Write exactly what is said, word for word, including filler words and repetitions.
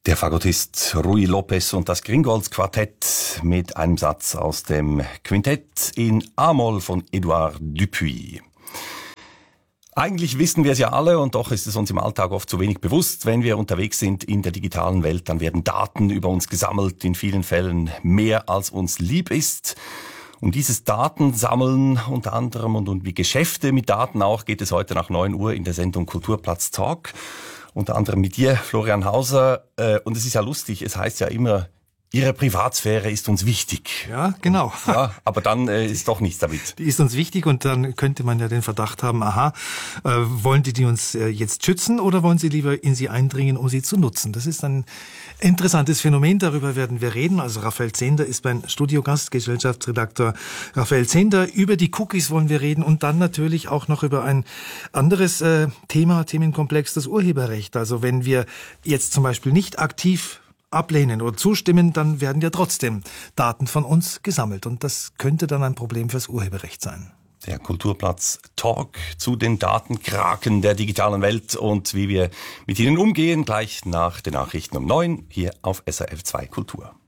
Der Fagottist Ruy Lopez und das Gringolds Quartett mit einem Satz aus dem Quintett in A-Moll von Edouard Dupuy. Eigentlich wissen wir es ja alle und doch ist es uns im Alltag oft zu wenig bewusst. Wenn wir unterwegs sind in der digitalen Welt, dann werden Daten über uns gesammelt, in vielen Fällen mehr als uns lieb ist. Um dieses Datensammeln unter anderem und um die Geschäfte mit Daten auch geht es heute nach neun Uhr in der Sendung Kulturplatz Talk. Unter anderem mit dir, Florian Hauser. Und es ist ja lustig, es heißt ja immer, Ihre Privatsphäre ist uns wichtig. Ja, genau. Ja, aber dann äh, ist doch nichts damit. Die ist uns wichtig und dann könnte man ja den Verdacht haben, aha, äh, wollen die die uns äh, jetzt schützen oder wollen sie lieber in sie eindringen, um sie zu nutzen? Das ist ein interessantes Phänomen, darüber werden wir reden. Also Raphael Zehnder ist mein Studiogast, Gesellschaftsredakteur Raphael Zehnder. Über die Cookies wollen wir reden und dann natürlich auch noch über ein anderes äh, Thema, Themenkomplex, das Urheberrecht. Also wenn wir jetzt zum Beispiel nicht aktiv ablehnen oder zustimmen, dann werden ja trotzdem Daten von uns gesammelt. Und das könnte dann ein Problem fürs Urheberrecht sein. Der Kulturplatz Talk zu den Datenkraken der digitalen Welt und wie wir mit ihnen umgehen, gleich nach den Nachrichten um neun hier auf S R F zwei Kultur.